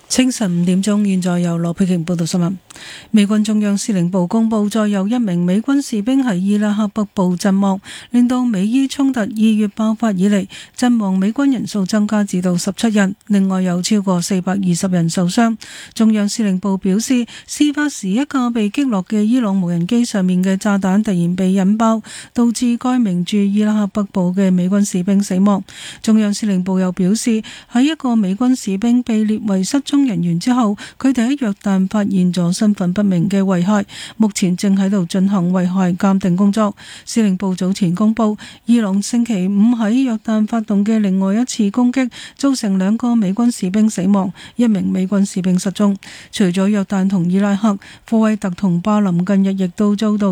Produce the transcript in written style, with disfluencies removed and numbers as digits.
清晨5點鐘，現在由羅佩瓊報道新聞。美軍中央司令部公布，再有1名美軍士兵喺伊拉克北部陣亡，令到美伊衝突2月爆發以嚟陣亡美軍人數增加至到17人，另外有超過420人受傷。中央司令部表示，事發時一架被擊落嘅伊朗無人機上面嘅炸彈突然被引爆，導致該名駐伊拉克北部嘅美軍士兵死亡。中央司令部又表示，喺一個美軍士兵被列為失蹤人員之後，佢哋喺約旦發現咗身份不明嘅遺骸，目前正喺度進行遺骸鑑定工作。司令部早前公布，伊朗星期5喺約旦發動嘅另外一次攻擊，造成2個美軍士兵死亡，1名美軍士兵失蹤。除咗約旦同伊拉克，科威特同巴林近日亦都遭到